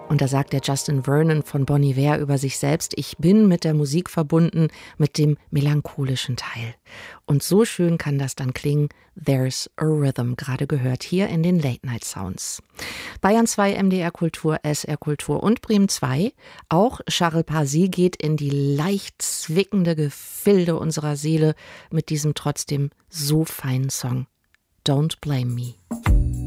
Und da sagt der Justin Vernon von Bon Iver über sich selbst: Ich bin mit der Musik verbunden, mit dem melancholischen Teil. Und so schön kann das dann klingen. There's a Rhythm, gerade gehört hier in den Late Night Sounds. Bayern 2, MDR Kultur, SR Kultur und Bremen 2. Auch Charles Parsi geht in die leicht zwickende Gefilde unserer Seele mit diesem trotzdem so feinen Song. Don't Blame Me.